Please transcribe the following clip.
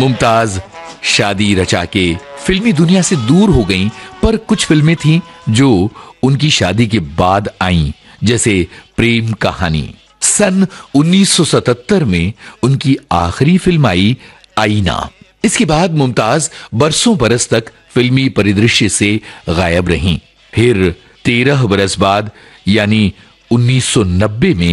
मुमताज शादी रचा के फिल्मी दुनिया से दूर हो गईं, पर कुछ फिल्में थीं जो उनकी शादी के बाद आईं, जैसे प्रेम कहानी। सन 1977 में उनकी आखिरी फिल्म आई आईना। इसके बाद मुमताज बरसों बरस तक फिल्मी परिदृश्य से गायब रहीं। फिर 13 बरस बाद यानी 1990 में